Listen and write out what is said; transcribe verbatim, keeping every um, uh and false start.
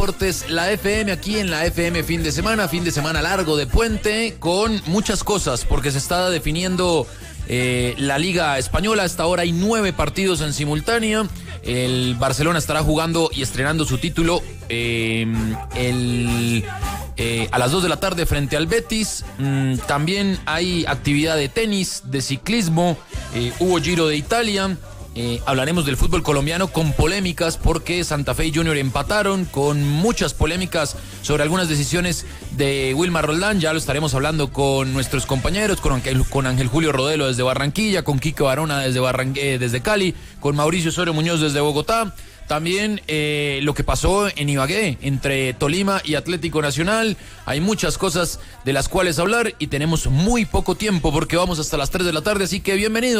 Deportes, la F M, aquí en la F M fin de semana, fin de semana largo de puente, con muchas cosas, porque se está definiendo eh, la Liga Española. Hasta ahora hay nueve partidos en simultáneo. El Barcelona estará jugando y estrenando su título eh, el, eh, a las dos de la tarde frente al Betis. Mm, también hay actividad de tenis, de ciclismo, eh, hubo Giro de Italia. Eh, hablaremos del fútbol colombiano con polémicas porque Santa Fe y Junior empataron, con muchas polémicas sobre algunas decisiones de Wilmar Roldán. Ya lo estaremos hablando con nuestros compañeros, con Ángel, con Ángel Julio Rodelo desde Barranquilla, con Quique Barona desde, Barran, eh, desde Cali, con Mauricio Osorio Muñoz desde Bogotá. También eh, lo que pasó en Ibagué entre Tolima y Atlético Nacional. Hay muchas cosas de las cuales hablar y tenemos muy poco tiempo porque vamos hasta las tres de la tarde, así que bienvenidos.